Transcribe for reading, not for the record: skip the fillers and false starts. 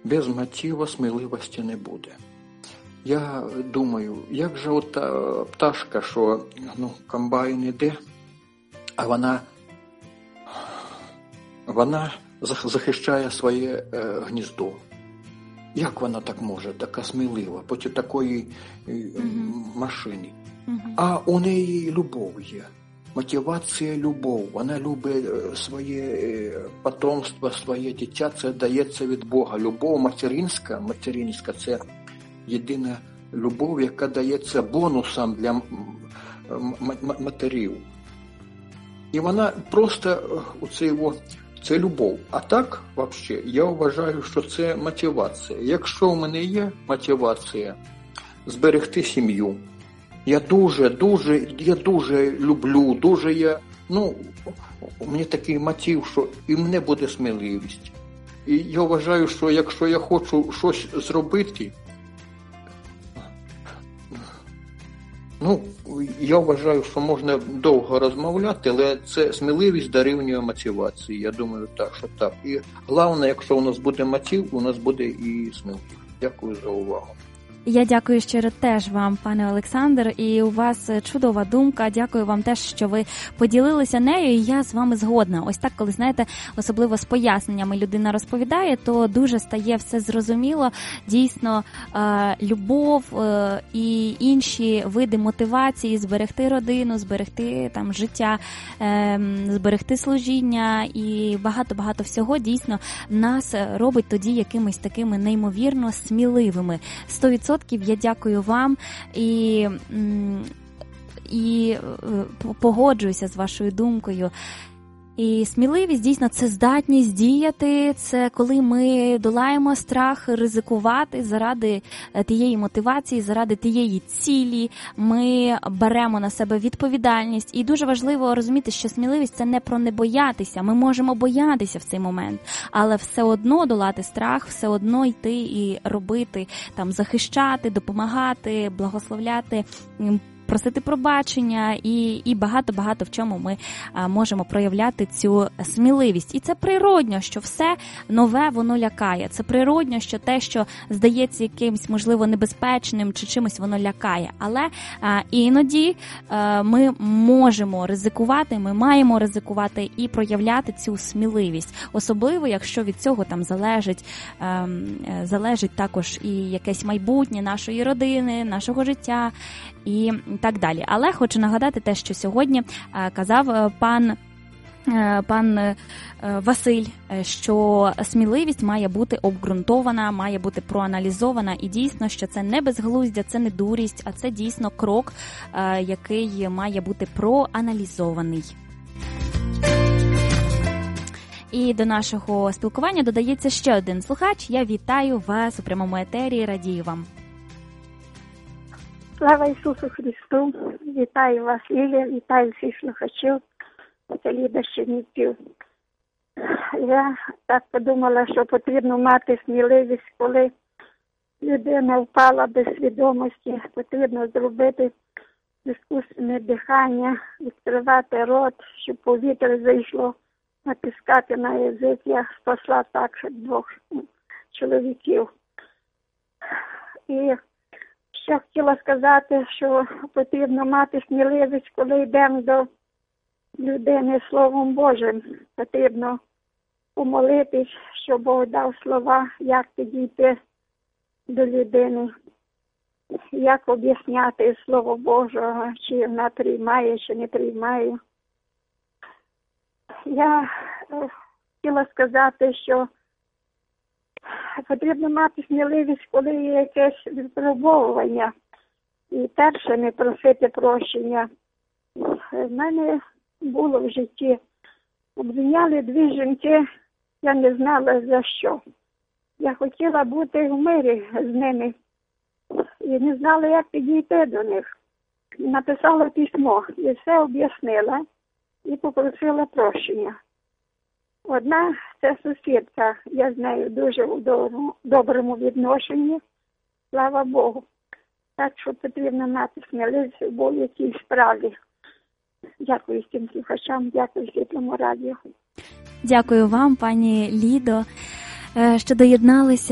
без мотива сміливості не буде. Я думаю, як же ота пташка, що комбайн іде, а вона захищає своє гніздо. Як вона так може, така смілива, проти такої машини? А у неї любов є. Мотивація – любов. Вона любить своє потомство, своє дитя. Це дається від Бога. Любов материнська – це єдина любов, яка дається бонусом для матерів. І вона просто це любов. А так, взагалі, я вважаю, що це мотивація. Якщо в мене є мотивація зберегти сім'ю, я дуже люблю, у мене такий мотив, що і в мене буде сміливість. І я вважаю, що якщо я хочу щось зробити, я вважаю, що можна довго розмовляти, але це сміливість дорівнює мотивації. Я думаю, що так. І головне, якщо у нас буде мотив, у нас буде і сміливість. Дякую за увагу. Я дякую щиро теж вам, пане Олександр, і у вас чудова думка. Дякую вам теж, що ви поділилися нею, і я з вами згодна. Ось так, коли, знаєте, особливо з поясненнями людина розповідає, то дуже стає все зрозуміло. Дійсно, любов і інші види мотивації зберегти родину, зберегти там життя, зберегти служіння і багато-багато всього дійсно нас робить тоді якимись такими неймовірно сміливими. 100% я дякую вам і погоджуюся з вашою думкою. І сміливість, дійсно, це здатність діяти, це коли ми долаємо страх ризикувати заради тієї мотивації, заради тієї цілі, ми беремо на себе відповідальність. І дуже важливо розуміти, що сміливість – це не про не боятися, ми можемо боятися в цей момент, але все одно долати страх, все одно йти і робити, там, захищати, допомагати, благословляти, просити пробачення і багато-багато в чому ми можемо проявляти цю сміливість. І це природньо, що все нове, воно лякає. Це природньо, що те, що здається якимось, можливо, небезпечним чи чимось, воно лякає. Але іноді ми можемо ризикувати, ми маємо ризикувати і проявляти цю сміливість. Особливо, якщо від цього там залежить також і якесь майбутнє нашої родини, нашого життя і так далі. Але хочу нагадати те, що сьогодні казав пан Василь, що сміливість має бути обґрунтована, має бути проаналізована, і дійсно, що це не безглуздя, це не дурість, а це дійсно крок, який має бути проаналізований. І до нашого спілкування додається ще один слухач. Я вітаю вас у прямому етері, радію вам. Слава Ісусу Христу! Вітаю вас, Лілія, вітаю всіх слухачів. Це Ліда Щернівців. Я так подумала, що потрібно мати сміливість, коли людина впала без свідомості. Потрібно зробити іскусне дихання, відкривати рот, щоб повітря зайшло, натискати на язик. Я спасла так 2 чоловіків. І ще хотіла сказати, що потрібно мати сміливість, коли йдемо до людини Словом Божим. Потрібно помолитись, щоб Бог дав слова, як підійти до людини, як об'ясняти Слово Боже, чи вона приймає, чи не приймає. Я хотіла сказати, що потрібно мати сміливість, коли є якесь випробовування. І перше не просити прощення. В мене було в житті. Обвиняли 2 жінки, я не знала за що. Я хотіла бути в мирі з ними. І не знала, як підійти до них. Написала письмо і все об'яснила. І попросила прощення. Одна – це сусідка, я з нею дуже у доброму відношенні, слава Богу. Так що потрібно мати сміливість у будь-якій справі. Дякую всім слухачам, дякую Світлому радіо. Дякую вам, пані Лідо, що доєдналися.